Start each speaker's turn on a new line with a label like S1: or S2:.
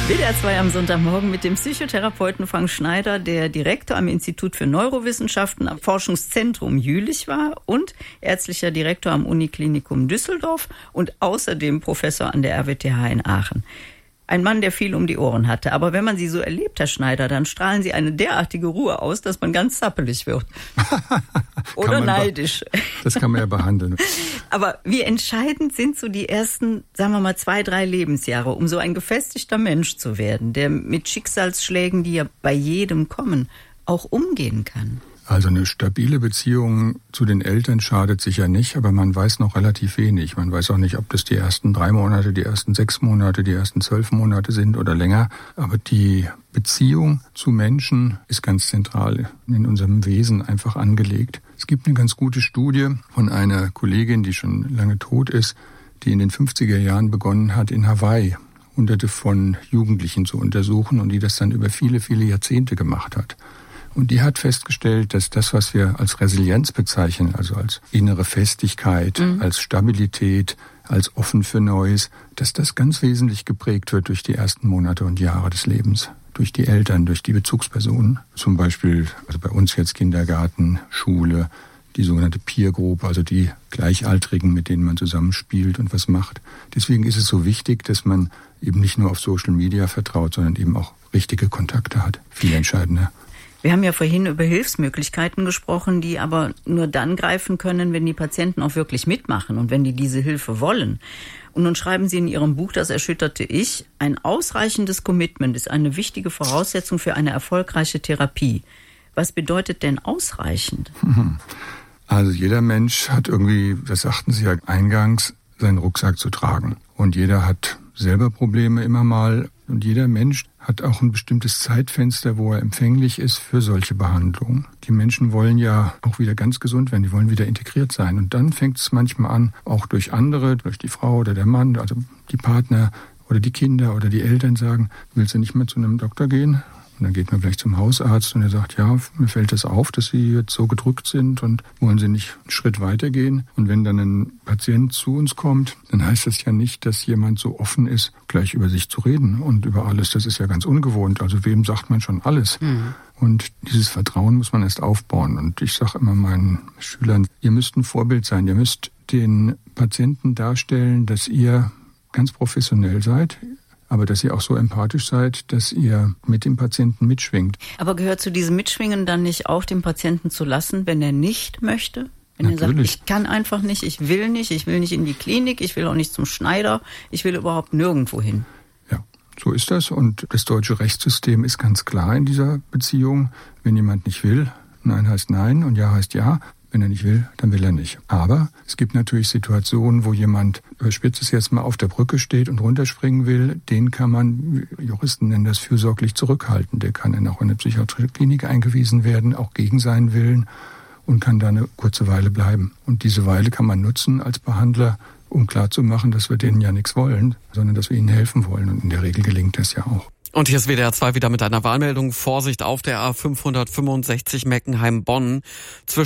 S1: WDR 2 am Sonntagmorgen mit dem Psychotherapeuten Frank Schneider, der Direktor am Institut für Neurowissenschaften am Forschungszentrum Jülich war und ärztlicher Direktor am Uniklinikum Düsseldorf und außerdem Professor an der RWTH in Aachen. Ein Mann, der viel um die Ohren hatte. Aber wenn man Sie so erlebt, Herr Schneider, dann strahlen Sie eine derartige Ruhe aus, dass man ganz zappelig wird. Oder neidisch.
S2: Das kann man ja behandeln.
S1: Aber wie entscheidend sind so die ersten, sagen wir mal, 2-3 Lebensjahre, um so ein gefestigter Mensch zu werden, der mit Schicksalsschlägen, die ja bei jedem kommen, auch umgehen kann?
S2: Also eine stabile Beziehung zu den Eltern schadet sicher nicht, aber man weiß noch relativ wenig. Man weiß auch nicht, ob das die ersten 3 Monate, die ersten 6 Monate, die ersten 12 Monate sind oder länger. Aber die Beziehung zu Menschen ist ganz zentral in unserem Wesen einfach angelegt. Es gibt eine ganz gute Studie von einer Kollegin, die schon lange tot ist, die in den 50er Jahren begonnen hat, in Hawaii Hunderte von Jugendlichen zu untersuchen und die das dann über viele, viele Jahrzehnte gemacht hat. Und die hat festgestellt, dass das, was wir als Resilienz bezeichnen, also als innere Festigkeit, als Stabilität, als offen für Neues, dass das ganz wesentlich geprägt wird durch die ersten Monate und Jahre des Lebens. Durch die Eltern, durch die Bezugspersonen. Zum Beispiel, also bei uns jetzt Kindergarten, Schule, die sogenannte Peer Group, also die Gleichaltrigen, mit denen man zusammenspielt und was macht. Deswegen ist es so wichtig, dass man eben nicht nur auf Social Media vertraut, sondern eben auch richtige Kontakte hat. Viel entscheidender.
S1: Wir haben ja vorhin über Hilfsmöglichkeiten gesprochen, die aber nur dann greifen können, wenn die Patienten auch wirklich mitmachen und wenn die diese Hilfe wollen. Und nun schreiben Sie in Ihrem Buch Das erschütterte Ich, ein ausreichendes Commitment ist eine wichtige Voraussetzung für eine erfolgreiche Therapie. Was bedeutet denn ausreichend?
S2: Also jeder Mensch hat irgendwie, das sagten Sie ja eingangs, seinen Rucksack zu tragen. Und jeder hat selber Probleme immer mal. Und jeder Mensch hat auch ein bestimmtes Zeitfenster, wo er empfänglich ist für solche Behandlungen. Die Menschen wollen ja auch wieder ganz gesund werden, die wollen wieder integriert sein. Und dann fängt es manchmal an, auch durch andere, durch die Frau oder der Mann, also die Partner oder die Kinder oder die Eltern sagen, willst du nicht mehr zu einem Doktor gehen? Und dann geht man vielleicht zum Hausarzt und er sagt, ja, mir fällt das auf, dass Sie jetzt so gedrückt sind und wollen Sie nicht einen Schritt weitergehen? Und wenn dann ein Patient zu uns kommt, dann heißt das ja nicht, dass jemand so offen ist, gleich über sich zu reden und über alles. Das ist ja ganz ungewohnt. Also wem sagt man schon alles? Und dieses Vertrauen muss man erst aufbauen. Und ich sage immer meinen Schülern, ihr müsst ein Vorbild sein. Ihr müsst den Patienten darstellen, dass ihr ganz professionell seid, aber dass ihr auch so empathisch seid, dass ihr mit dem Patienten mitschwingt. Aber
S1: gehört zu diesem Mitschwingen dann nicht auch, den Patienten zu lassen, wenn er nicht möchte? Wenn
S2: Natürlich.
S1: Er sagt, ich kann einfach nicht, ich will nicht in die Klinik, ich will auch nicht zum Schneider, ich will überhaupt nirgendwo hin.
S2: Ja, so ist das. Und das deutsche Rechtssystem ist ganz klar in dieser Beziehung. Wenn jemand nicht will, Nein heißt Nein und Ja heißt Ja. Wenn er nicht will, dann will er nicht. Aber es gibt natürlich Situationen, wo jemand, überspitzt es jetzt mal, auf der Brücke steht und runterspringen will. Den kann man, Juristen nennen das fürsorglich zurückhalten. Der kann dann auch in eine psychiatrische Klinik eingewiesen werden, auch gegen seinen Willen, und kann da eine kurze Weile bleiben. Und diese Weile kann man nutzen als Behandler, um klarzumachen, dass wir denen ja nichts wollen, sondern dass wir ihnen helfen wollen. Und in der Regel gelingt das ja auch.
S3: Und hier ist WDR 2 wieder mit einer Wahlmeldung. Vorsicht auf der A565 Meckenheim-Bonn.